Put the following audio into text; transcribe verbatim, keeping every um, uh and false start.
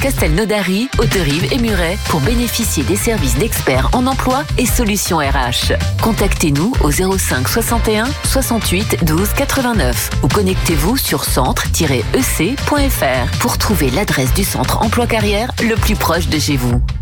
Castelnaudary, Haute-Rive et Muret pour bénéficier des services d'experts en emploi et solutions R H. Contactez-nous au zéro cinq soixante et un soixante-huit douze quatre-vingt-neuf ou connectez-vous sur centre tiret e c point f r pour trouver l'adresse du centre emploi carrière le plus proche de chez vous.